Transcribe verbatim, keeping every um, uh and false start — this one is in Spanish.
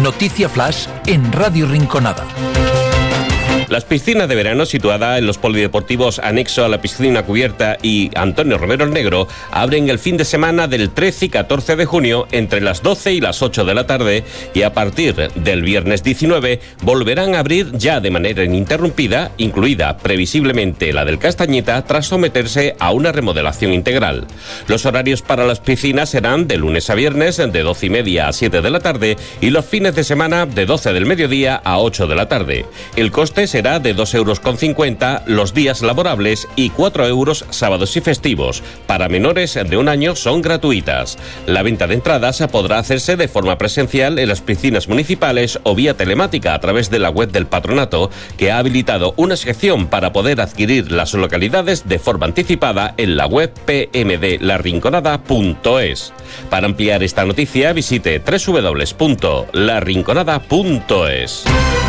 Noticia Flash en Radio Rinconada. Las piscinas de verano situada en los polideportivos anexo a la piscina cubierta y Antonio Romero el Negro abren el fin de semana del trece y catorce de junio entre las doce y las ocho de la tarde y a partir del viernes diecinueve volverán a abrir ya de manera ininterrumpida, incluida previsiblemente la del Castañeta, tras someterse a una remodelación integral. Los horarios para las piscinas serán de lunes a viernes de doce y media a siete de la tarde y los fines de semana de doce del mediodía a ocho de la tarde. El coste será de dos euros con cincuenta los días laborables y cuatro euros sábados y festivos. Para menores de un año son gratuitas. La venta de entradas podrá hacerse de forma presencial en las piscinas municipales o vía telemática a través de la web del patronato, que ha habilitado una sección para poder adquirir las localidades de forma anticipada en la web p m d la rinconada punto es. Para ampliar esta noticia visite w w w punto la rinconada punto es.